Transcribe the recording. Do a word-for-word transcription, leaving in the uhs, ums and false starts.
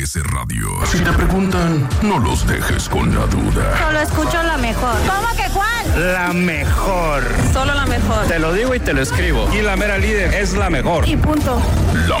Ese radio. Si te preguntan, no los dejes con la duda. Solo escucho la mejor. ¿Cómo que cuál? La mejor. Solo la mejor. Te lo digo y te lo escribo. Y la mera líder es la mejor. Y punto. La